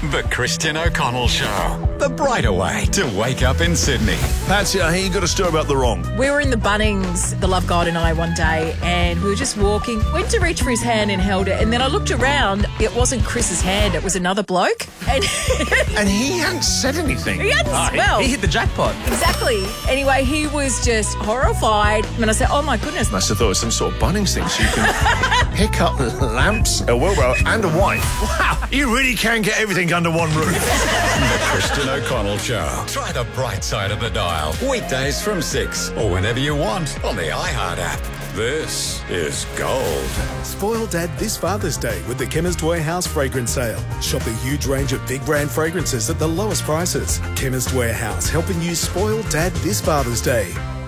The Christian O'Connell Show. The brighter way to wake up in Sydney. Patsy, I hear you got a story about the wrong. We were in the Bunnings, the Love God and I, one day, and we were just walking, went to reach for his hand and held it, and then I looked around. It wasn't Chris's hand, it was another bloke. And he hadn't said anything. He hadn't, well, He hit the jackpot. exactly. Anyway, he was just horrified. And I said, oh my goodness. Must have thought it was some sort of Bunnings thing, so you can pick up lamps, a wheelbarrow, and a wife. Wow, you really can get everything under one roof. The Christian O'Connell Show. Try the bright side of the dial. Weekdays from 6 or whenever you want on the iHeart app. This is gold. Spoil Dad this Father's Day with the Chemist Warehouse fragrance sale. Shop a huge range of big brand fragrances at the lowest prices. Chemist Warehouse, helping you spoil Dad this Father's Day.